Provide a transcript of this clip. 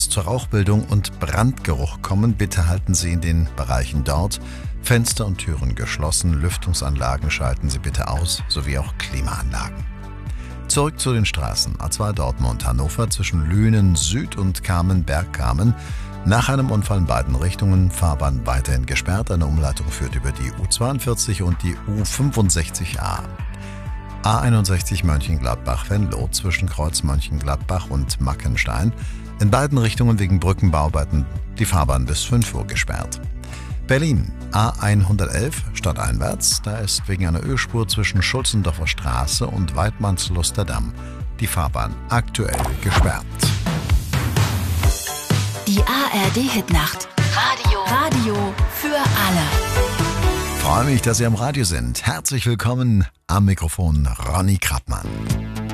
zur Rauchbildung und Brandgeruch kommen, bitte halten Sie in den Bereichen dort Fenster und Türen geschlossen, Lüftungsanlagen schalten Sie bitte aus, sowie auch Klimaanlagen. Zurück zu den Straßen. A2 Dortmund-Hannover zwischen Lünen Süd und Kamen-Bergkamen. Nach einem Unfall in beiden Richtungen, Fahrbahn weiterhin gesperrt. Eine Umleitung führt über die U42 und die U65a. A61 Mönchengladbach-Venlo zwischen Kreuz Mönchengladbach und Mackenstein. In beiden Richtungen wegen Brückenbauarbeiten die Fahrbahn bis 5 Uhr gesperrt. Berlin, A111 stadteinwärts, da ist wegen einer Ölspur zwischen Schulzendorfer Straße und Weidmannsluster Damm die Fahrbahn aktuell gesperrt. Die ARD-Hitnacht. Radio für alle. Freue mich, dass Sie am Radio sind. Herzlich willkommen am Mikrofon Ronny Krappmann.